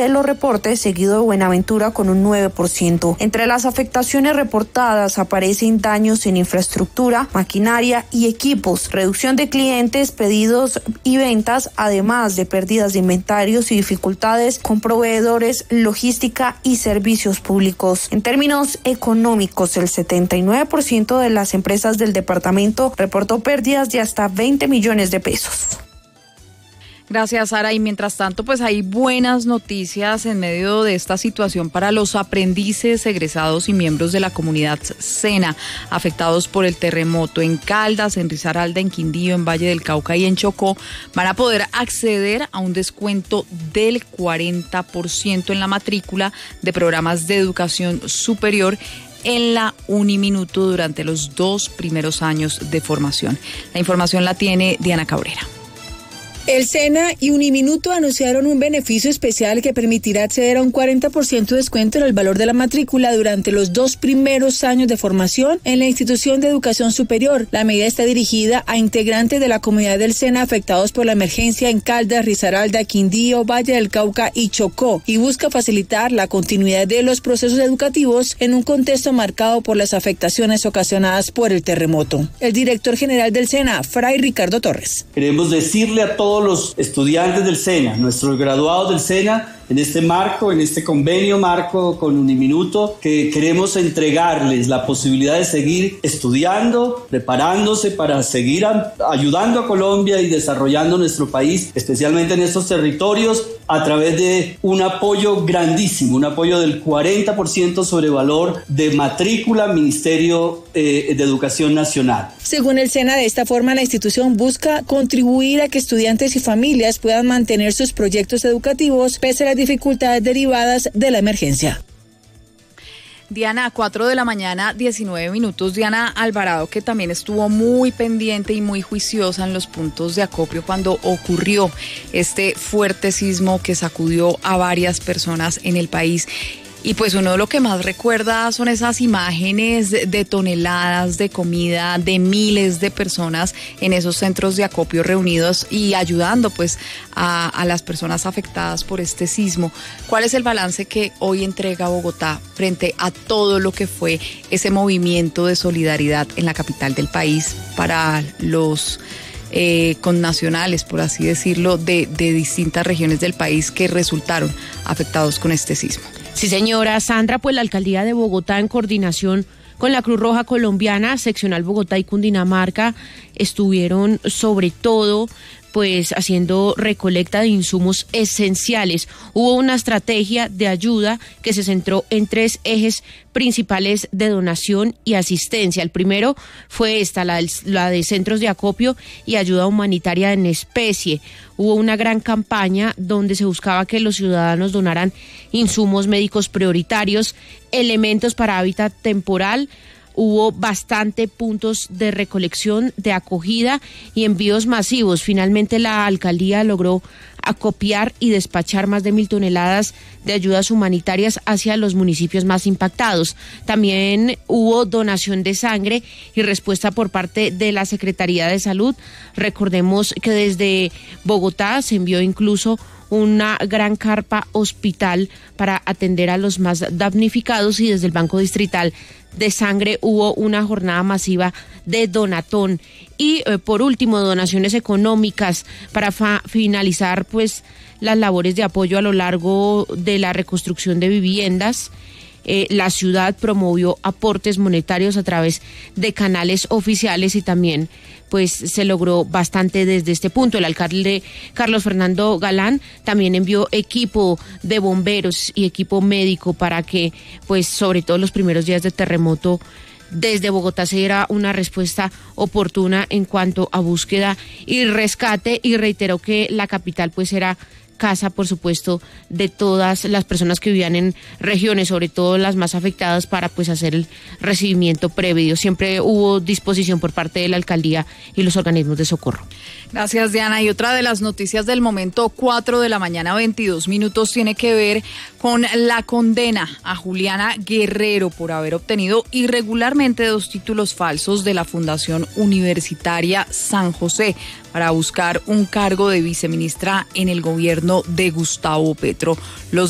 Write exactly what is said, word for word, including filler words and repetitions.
de los reportes, seguido de Buenaventura con un nueve por ciento. Entre las afectaciones reportadas aparecen daños en infraestructura, maquinaria y equipos, reducción de clientes, pedidos y ventas, además de pérdidas de inventarios y dificultades con proveedores, logística y servicios públicos. En términos económicos, el setenta y nueve por ciento de las empresas del departamento reportó pérdidas de hasta veinte millones de pesos. Gracias, Sara. Y mientras tanto, pues hay buenas noticias en medio de esta situación para los aprendices, egresados y miembros de la comunidad SENA afectados por el terremoto en Caldas, en Risaralda, en Quindío, en Valle del Cauca y en Chocó. Van a poder acceder a un descuento del cuarenta por ciento en la matrícula de programas de educación superior en la Uniminuto durante los dos primeros años de formación. La información la tiene Diana Cabrera. El SENA y Uniminuto anunciaron un beneficio especial que permitirá acceder a un cuarenta por ciento de descuento en el valor de la matrícula durante los dos primeros años de formación en la institución de educación superior. La medida está dirigida a integrantes de la comunidad del SENA afectados por la emergencia en Caldas, Risaralda, Quindío, Valle del Cauca y Chocó y busca facilitar la continuidad de los procesos educativos en un contexto marcado por las afectaciones ocasionadas por el terremoto. El director general del SENA, Fray Ricardo Torres. Queremos decirle a todos los estudiantes del SENA, nuestros graduados del SENA, en este marco, en este convenio marco con Uniminuto, que queremos entregarles la posibilidad de seguir estudiando, preparándose para seguir a, ayudando a Colombia y desarrollando nuestro país, especialmente en estos territorios, a través de un apoyo grandísimo, un apoyo del cuarenta por ciento sobre valor de matrícula Ministerio eh, de Educación Nacional. Según el SENA, de esta forma la institución busca contribuir a que estudiantes y familias puedan mantener sus proyectos educativos pese a las dificultades derivadas de la emergencia. Diana, cuatro de la mañana, diecinueve minutos. Diana Alvarado, que también estuvo muy pendiente y muy juiciosa en los puntos de acopio cuando ocurrió este fuerte sismo que sacudió a varias personas en el país. Y pues uno de lo que más recuerda son esas imágenes de toneladas de comida, de miles de personas en esos centros de acopio reunidos y ayudando pues a, a las personas afectadas por este sismo. ¿Cuál es el balance que hoy entrega Bogotá frente a todo lo que fue ese movimiento de solidaridad en la capital del país para los eh, connacionales, por así decirlo, de, de distintas regiones del país que resultaron afectados con este sismo? Sí, señora Sandra, pues la Alcaldía de Bogotá, en coordinación con la Cruz Roja Colombiana, Seccional Bogotá y Cundinamarca, estuvieron sobre todo pues haciendo recolecta de insumos esenciales. Hubo una estrategia de ayuda que se centró en tres ejes principales de donación y asistencia. El primero fue esta, la, del, la de centros de acopio y ayuda humanitaria en especie. Hubo una gran campaña donde se buscaba que los ciudadanos donaran insumos médicos prioritarios, elementos para hábitat temporal. Hubo bastante puntos de recolección, de acogida y envíos masivos. Finalmente la alcaldía logró acopiar y despachar más de mil toneladas de ayudas humanitarias hacia los municipios más impactados. También hubo donación de sangre y respuesta por parte de la Secretaría de Salud. Recordemos que desde Bogotá se envió incluso una gran carpa hospital para atender a los más damnificados y desde el Banco Distrital de Sangre hubo una jornada masiva de donatón. Y eh, por último, donaciones económicas para fa- finalizar pues las labores de apoyo a lo largo de la reconstrucción de viviendas. Eh, la ciudad promovió aportes monetarios a través de canales oficiales y también pues se logró bastante desde este punto. El alcalde Carlos Fernando Galán también envió equipo de bomberos y equipo médico para que pues sobre todo los primeros días de terremoto desde Bogotá se diera una respuesta oportuna en cuanto a búsqueda y rescate, y reiteró que la capital pues era casa, por supuesto, de todas las personas que vivían en regiones, sobre todo las más afectadas, para pues hacer el recibimiento previo. Siempre hubo disposición por parte de la alcaldía y los organismos de socorro. Gracias, Diana. Y otra de las noticias del momento, cuatro de la mañana, veintidós minutos, tiene que ver con la condena a Juliana Guerrero por haber obtenido irregularmente dos títulos falsos de la Fundación Universitaria San José para buscar un cargo de viceministra en el gobierno de Gustavo Petro. Los